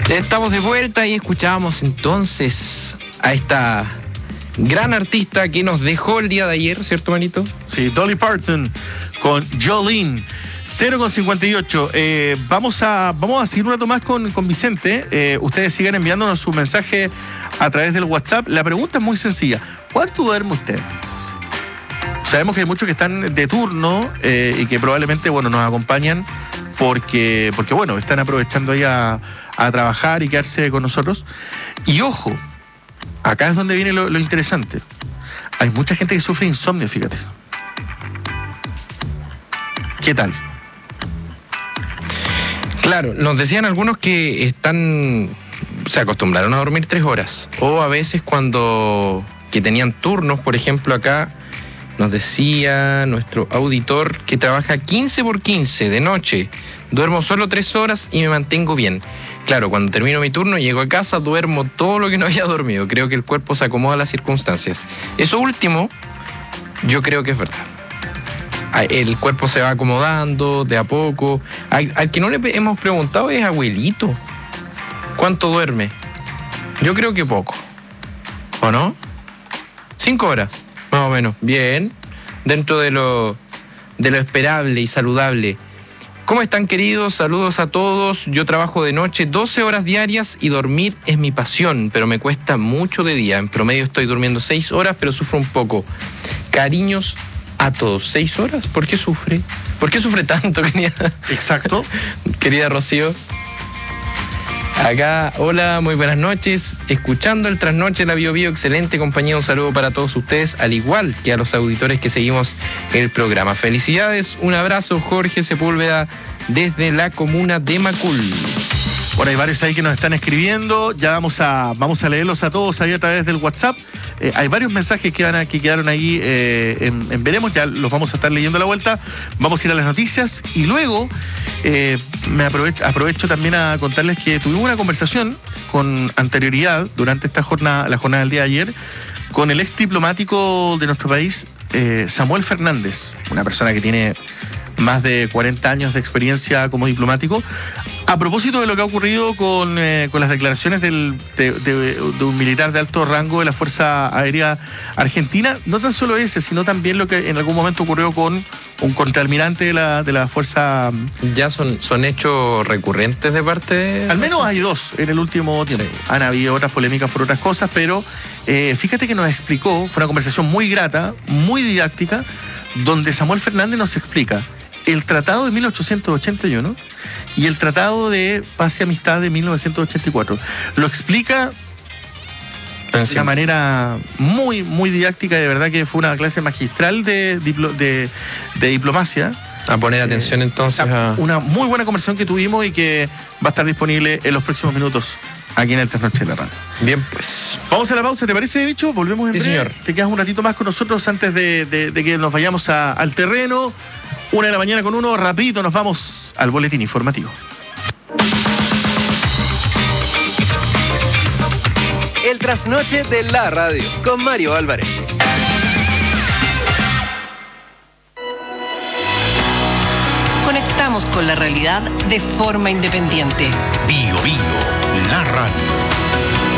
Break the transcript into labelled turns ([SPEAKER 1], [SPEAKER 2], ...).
[SPEAKER 1] Estamos de vuelta y escuchábamos entonces a esta gran artista que nos dejó el día de ayer, ¿cierto, manito?
[SPEAKER 2] Sí, Dolly Parton con Jolene. 0:58. Vamos a seguir un rato más con Vicente. Ustedes sigan enviándonos su mensaje a través del WhatsApp. La pregunta es muy sencilla. ¿Cuánto duerme usted? Sabemos que hay muchos que están de turno y que probablemente, bueno, nos acompañan porque bueno, están aprovechando ahí a trabajar y quedarse con nosotros. Y ojo, acá es donde viene lo interesante. Hay mucha gente que sufre insomnio, fíjate. ¿Qué tal?
[SPEAKER 1] Claro, nos decían algunos que se acostumbraron a dormir 3 horas. O a veces que tenían turnos, por ejemplo, acá nos decía nuestro auditor que trabaja 15x15 de noche. Duermo solo 3 horas y me mantengo bien. Claro, cuando termino mi turno, llego a casa, duermo todo lo que no había dormido. Creo que el cuerpo se acomoda a las circunstancias. Eso último, yo creo que es verdad. El cuerpo se va acomodando de a poco. Al que no le hemos preguntado es abuelito. ¿Cuánto duerme? Yo creo que poco. ¿O no? 5 horas, más o menos. Bien. Dentro de lo esperable y saludable. ¿Cómo están, queridos? Saludos a todos. Yo trabajo de noche 12 horas diarias y dormir es mi pasión, pero me cuesta mucho de día. En promedio estoy durmiendo 6 horas, pero sufro un poco. Cariños a todos. 6 horas. ¿Por qué sufre? ¿Por qué sufre tanto, querida?
[SPEAKER 2] Exacto.
[SPEAKER 1] Querida Rocío. Acá, hola, muy buenas noches. Escuchando el Trasnoche de la Bio Bio, excelente compañía. Un saludo para todos ustedes, al igual que a los auditores que seguimos el programa. Felicidades, un abrazo, Jorge Sepúlveda, desde la comuna de Macul.
[SPEAKER 2] Bueno, hay varios ahí que nos están escribiendo. Ya vamos a leerlos a todos ahí a través del WhatsApp. Hay varios mensajes que quedaron ahí en Veremos. Ya los vamos a estar leyendo a la vuelta. Vamos a ir a las noticias. Y luego aprovecho también a contarles que tuvimos una conversación con anterioridad durante la jornada del día de ayer con el ex diplomático de nuestro país, Samuel Fernández, una persona que tiene más de 40 años de experiencia como diplomático, a propósito de lo que ha ocurrido con las declaraciones de un militar de alto rango de la Fuerza Aérea Argentina. No tan solo ese, sino también lo que en algún momento ocurrió con un contraalmirante de la Fuerza...
[SPEAKER 1] ¿Ya son hechos recurrentes de parte?
[SPEAKER 2] Al menos hay 2 en el último tiempo. Sí. Han habido otras polémicas por otras cosas, pero fíjate que nos explicó, fue una conversación muy grata, muy didáctica, donde Samuel Fernández nos explica el Tratado de 1881 y el Tratado de Paz y Amistad de 1984. Lo explica de una manera muy, muy didáctica, y de verdad que fue una clase magistral de diplomacia.
[SPEAKER 1] A poner atención entonces a...
[SPEAKER 2] Una muy buena conversación que tuvimos y que va a estar disponible en los próximos minutos aquí en el Trasnoche de la Radio.
[SPEAKER 1] Bien, pues.
[SPEAKER 2] Vamos a la pausa, ¿te parece, bicho? Volvemos en breve.
[SPEAKER 1] Señor.
[SPEAKER 2] Te quedas un ratito más con nosotros antes de que nos vayamos al terreno. 1:01 a.m, rapidito nos vamos al boletín informativo.
[SPEAKER 3] El Trasnoche de la Radio con Mario Álvarez.
[SPEAKER 4] Conectamos con la realidad de forma independiente.
[SPEAKER 5] Bio Bio, la radio.